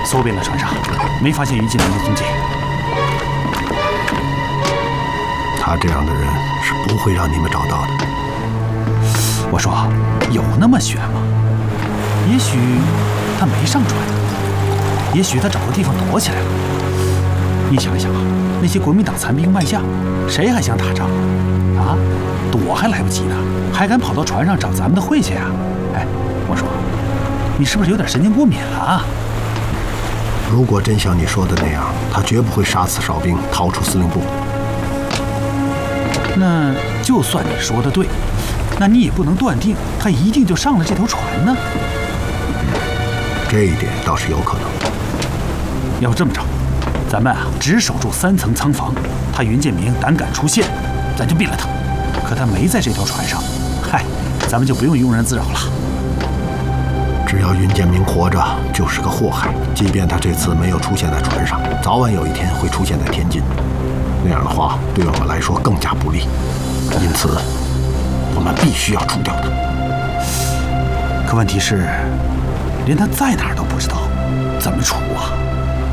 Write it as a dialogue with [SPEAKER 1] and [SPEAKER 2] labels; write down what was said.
[SPEAKER 1] 搜遍了船上，没发现于建明的踪迹。
[SPEAKER 2] 他这样的人是不会让你们找到的。
[SPEAKER 1] 我说，有那么悬吗？也许他没上船，也许他找个地方躲起来了。你想一想啊，那些国民党残兵败将，谁还想打仗啊？躲还来不及呢，还敢跑到船上找咱们的晦气啊？哎，我说，你是不是有点神经过敏了啊？
[SPEAKER 2] 如果真像你说的那样，他绝不会杀死哨兵，逃出司令部。
[SPEAKER 1] 那就算你说的对，那你也不能断定他一定就上了这条船呢。
[SPEAKER 2] 这一点倒是有可能。
[SPEAKER 1] 要不这么着，咱们啊只守住3层仓房，他云建明胆敢出现，咱就毙了他。可他没在这条船上，嗨，咱们就不用庸人自扰了。
[SPEAKER 2] 只要云建明活着，就是个祸害。即便他这次没有出现在船上，早晚有一天会出现在天津。那样的话，对我们来说更加不利。因此，我们必须要除掉他。
[SPEAKER 1] 可问题是，连他在哪儿都不知道，怎么除啊？